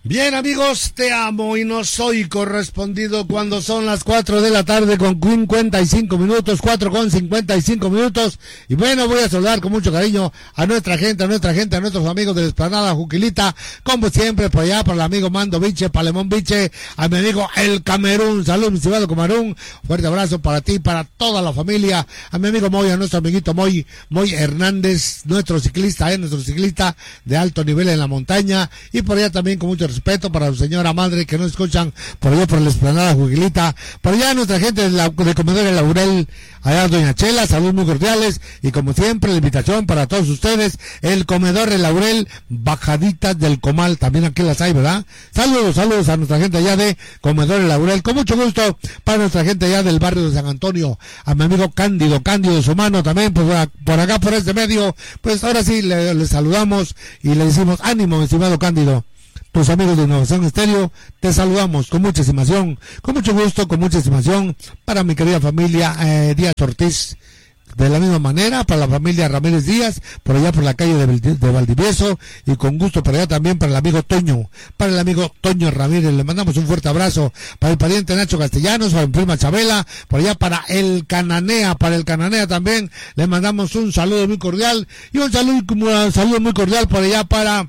Bien, amigos, te amo y no soy correspondido cuando son las 4 de la tarde con 55 minutos, 4 con 55 minutos. Y bueno, voy a saludar con mucho cariño a nuestra gente, a nuestros amigos de la Explanada Juquilita, como siempre, por allá, para el amigo Mando Viche, Palemón Viche, a mi amigo El Camerún. Salud, mi estimado Camerún. Fuerte abrazo para ti, para toda la familia. A mi amigo Moy, a nuestro amiguito Moy Hernández, nuestro ciclista de alto nivel en la montaña. Y por allá también con mucho respeto para su señora madre que nos escuchan por allá por la Explanada Juquilita, por allá nuestra gente de Comedor El Laurel, allá Doña Chela, saludos muy cordiales, y como siempre la invitación para todos ustedes, el Comedor El Laurel, bajaditas del Comal, también aquí las hay, ¿verdad? Saludos a nuestra gente allá de Comedor El Laurel, con mucho gusto para nuestra gente allá del barrio de San Antonio, a mi amigo Cándido su mano también, pues por acá por este medio, pues ahora sí le saludamos y le decimos ánimo, estimado Cándido. Tus amigos de Innovación Estéreo, te saludamos con mucha estimación, con mucho gusto, con mucha estimación para mi querida familia Díaz Ortiz. De la misma manera, para la familia Ramírez Díaz, por allá por la calle de Valdivieso, y con gusto por allá también para el amigo Toño Ramírez. Le mandamos un fuerte abrazo para el pariente Nacho Castellanos, para mi prima Chabela, por allá para el Cananea también. Le mandamos un saludo muy cordial, y un saludo muy cordial por allá para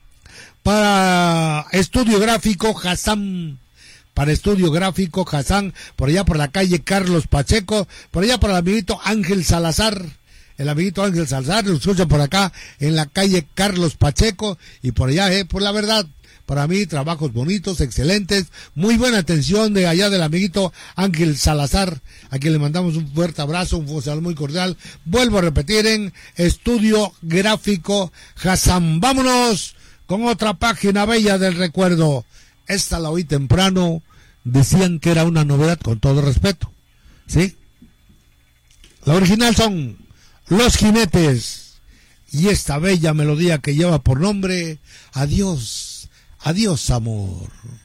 Estudio Gráfico Hassan, por allá por la calle Carlos Pacheco, por allá para el amiguito Ángel Salazar, lo escuchan por acá en la calle Carlos Pacheco, y por allá, por la verdad, para mí, trabajos bonitos, excelentes, muy buena atención de allá del amiguito Ángel Salazar, a quien le mandamos un fuerte abrazo, un saludo muy cordial. Vuelvo a repetir, en Estudio Gráfico Hassan. Vámonos con otra página bella del recuerdo. Esta la oí temprano, decían que era una novedad, con todo respeto, ¿sí? La original son Los Jinetes, y esta bella melodía que lleva por nombre Adiós, adiós amor.